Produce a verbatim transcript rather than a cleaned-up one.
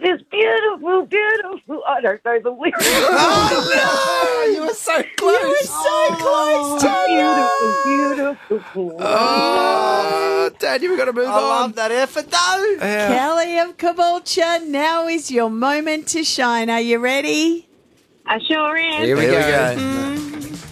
This beautiful, beautiful. I don't know the lyrics. Oh, no! You were so close. You were so close, Tanya. Beautiful, beautiful. Oh, Dad, you've got to move I on. love that effort, though. Yeah. Kelly of Caboolture, now is your moment to shine. Are you ready? I sure am. Here we Here go. we go.